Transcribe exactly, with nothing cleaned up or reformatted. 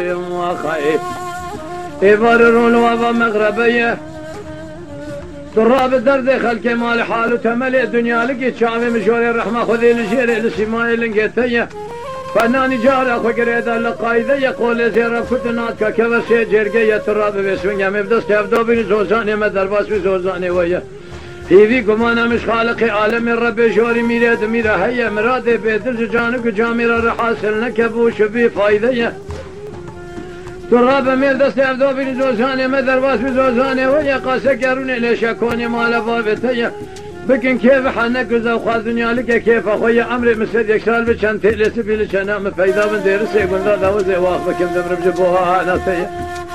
وخيف يبررون وضع مغربية تراب الدرد خلق مال حال وتملي الدنيا لقيت شعبي مشوري الرحمة خذي لشيري لسماي لنقيتية فناني جاري اخو قريدا لقايدة يقول زيرا كتناتك كبسي جرقية تراب بسوين يمي بدست يبدو بني زوزاني مدر باس بزوزاني ويا هيفي كمانا مش خالقي عالم الرب جوري ميراد ميرا هيا مرادي بيدل جانك جاميرا رحاسل نكبوش بي فايدة تراب ميل دست يبدو بني زوزاني مدر باس بزوزاني ويا قاسة قروني ليش اكوني مال بابتية بكن كيف حنك وزوخات دنيا لك كيف اخويا عمري مسد يكسال بشان تيلس بيلش انا مفيدا من دير سيقول ذا وزي واخ بكم دمر بجبوها انا سيا